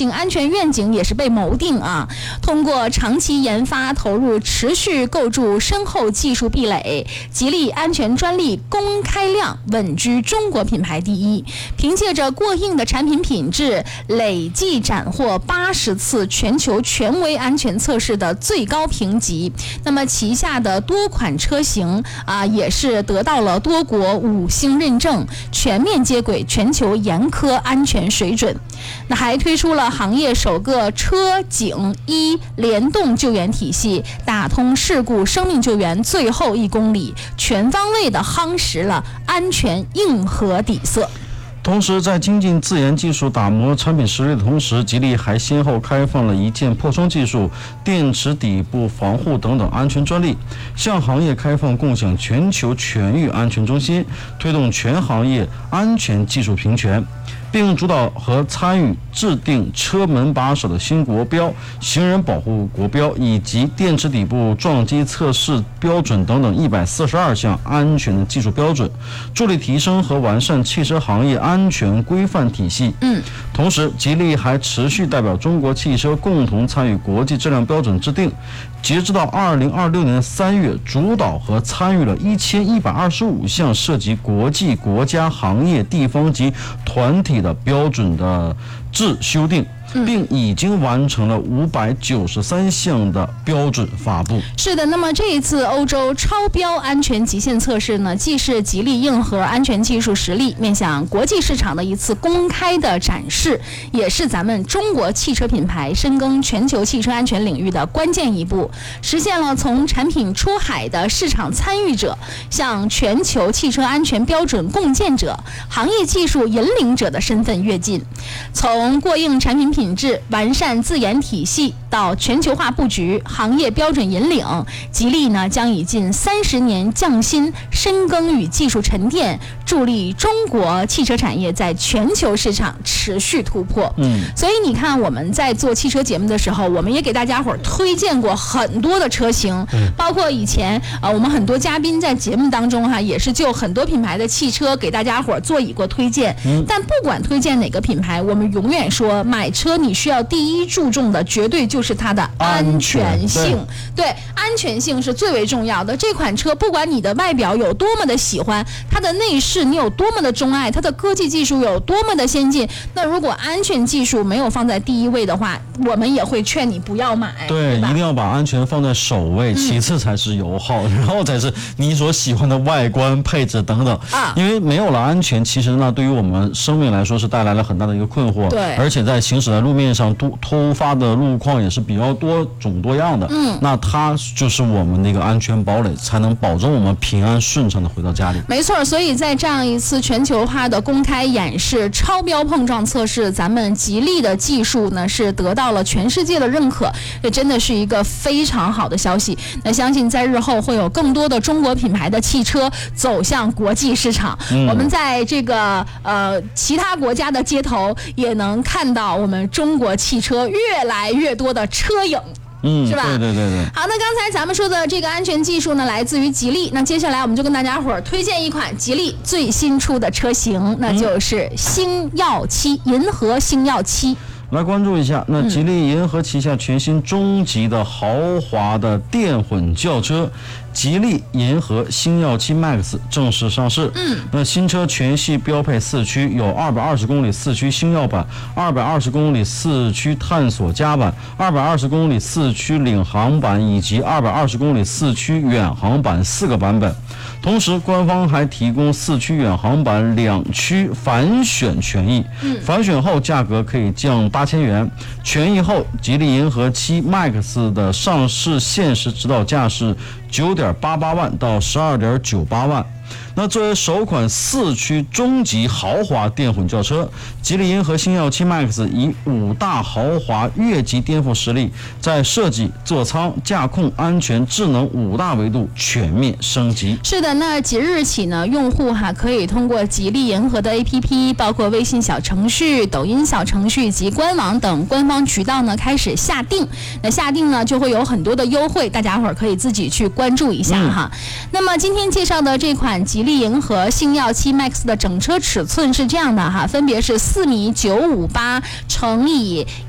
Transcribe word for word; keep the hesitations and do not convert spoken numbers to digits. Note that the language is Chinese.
性安全愿景也是被谋定啊。通过长期研发投入，持续构筑深厚技术壁垒，吉利安全专利公开量稳居中国品牌第一。凭借着过硬的产品品质，累计斩获八十次全球权威安全测试的最高评级。那么旗下的多款车型啊，也是得到了多国五星认证，全面接轨全球严苛安全水准。那还推出了行业首个车警一联动救援体系，打通事故生命救援最后一公里，全方位的夯实了安全硬核底色。 同时，在精进自研技术、打磨产品实力的同时，吉利还先后开放了一键破窗技术、电池底部防护等等安全专利，向行业开放共享全球全域安全中心，推动全行业安全技术平权，并主导和参与制定车门把手的新国标、行人保护国标以及电池底部撞击测试标准等等一百四十二项安全的技术标准，助力提升和完善汽车行业安全规范体系。 嗯， 同时，吉利还持续代表中国汽车共同参与国际质量标准制定。截止到二零二六年三月，主导和参与了一千一百二十五项涉及国际、国家、行业、地方及团体的标准的制修订，并已经完成了五百九十三项的标准发布。 是的，那么这一次欧洲超标安全极限测试呢，既是吉利硬核安全技术实力面向国际市场的一次公开的展示，也是咱们中国汽车品牌深耕全球汽车安全领域的关键一步，实现了从产品出海的市场参与者向全球汽车安全标准共建者、行业技术引领者的身份跃进。从过硬产品品质、完善自研体系到全球化布局、行业标准引领，吉利呢将以近三十年匠心深耕与技术沉淀，助力中国汽车产业在全球市场持续突破。 嗯， 所以你看我们在做汽车节目的时候，我们也给大家伙儿推荐过很多的车型， 嗯、 包括以前呃我们很多嘉宾在节目当中哈、啊，也是就很多品牌的汽车给大家伙儿做一过推荐。 嗯， 但不管推荐哪个品牌，我们永远说买车你需要第一注重的绝对就是它的安全性。对，对，安全性是最为重要的。这款车不管你的外表有多么的喜欢，它的内饰你有多么的钟爱，它的科技技术有多么的先进，那如果安全技术没有放在第一位的话，我们也会劝你不要买。 对， 对， 一定要把安全放在首位，其次才是油耗，嗯、然后才是你所喜欢的外观配置等等。 啊， 因为没有了安全，其实呢，对于我们生命来说是带来了很大的一个困惑。 对， 而且在行驶在路面上突突发的路况也是比较多种多样的。 嗯， 那它就是我们的一个安全堡垒，才能保证我们平安顺畅的回到家里。 没错，所以在这样一次全球化的公开演示、超标碰撞测试，咱们吉利的技术呢是得到了全世界的认可，这真的是一个非常好的消息。那相信在日后会有更多的中国品牌的汽车走向国际市场，嗯、我们在这个呃其他国家的街头也能看到我们中国汽车越来越多的车影。 嗯， 是吧？ 对对对对。 好，那刚才咱们说的这个安全技术呢，来自于吉利。那接下来我们就跟大家伙儿推荐一款吉利最新出的车型，那就是星耀七，银河星耀七。 来关注一下，那吉利银河旗下全新中级的豪华的电混轿车吉利银河星耀七 Max 正式上市。 嗯， 那新车全系标配四驱，有二百二十公里四驱星耀版、二百二十公里四驱探索家版、二百二十公里四驱领航版以及二百二十公里四驱远航版四个版本。同时，官方还提供四驱远航版两驱返选权益， 嗯、 返选后价格可以降八千元。权益后，吉利银河七 Max 的上市限时指导价是九点八八万到十二点九八万。那作为首款四驱中级豪华电混轿车，吉利银河星耀七 Max 以五大豪华越级颠覆实力，在设计、座舱、驾控、安全、智能五大维度全面升级。 是的，那即日起呢，用户哈可以通过吉利银河的 A P P， 包括微信小程序、抖音小程序及官网等官方渠道呢开始下定。那下定呢就会有很多的优惠，大家伙儿可以自己去关注一下哈。嗯、那么今天介绍的这款吉利银河星耀七 Max 的整车尺寸是这样的哈，分别是四米九五八乘以